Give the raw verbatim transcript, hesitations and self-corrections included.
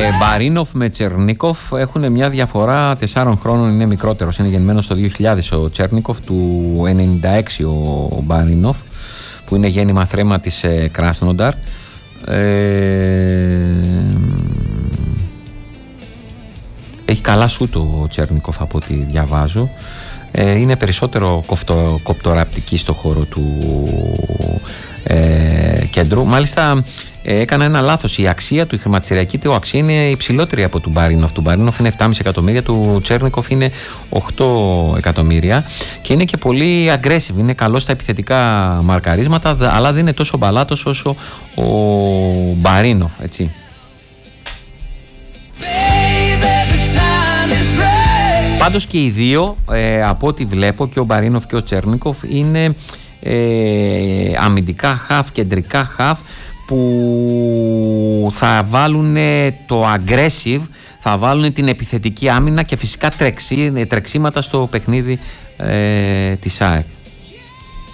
Μπαρίνοφ με Τσερνίκοφ έχουν μια διαφορά τεσσάρων χρόνων, είναι μικρότερος, είναι γεννημένος το δύο χιλιάδες ο Τσερνίκοφ, του ενενήντα έξι ο Μπαρίνοφ, που είναι γέννημα θρέμα της ε, Κράσνονταρ. Ε, έχει καλά σούτ ο Τσερνίκοφ από ό,τι διαβάζω. Ε, είναι περισσότερο κοφτο, κοπτοραπτική στο χώρο του ε, κέντρου. Μάλιστα ε, έκανα ένα λάθος. Η αξία του, η χρηματιστηριακή του αξία είναι υψηλότερη από του Μπαρίνοφ. Του Μπαρίνοφ είναι επτά κόμμα πέντε εκατομμύρια, του Τσέρνικοφ είναι οκτώ εκατομμύρια και είναι και πολύ aggressive. Είναι καλό στα επιθετικά μαρκαρίσματα, αλλά δεν είναι τόσο μπαλάτος όσο ο Μπαρίνοφ, έτσι. Πάντως και οι δύο, ε, από ό,τι βλέπω, και ο Μπαρίνοφ και ο Τσέρνικοφ, είναι ε, αμυντικά χαφ, κεντρικά χαφ, που θα βάλουν το aggressive, θα βάλουν την επιθετική άμυνα και φυσικά τρεξί, τρεξίματα στο παιχνίδι ε, της ΑΕΚ.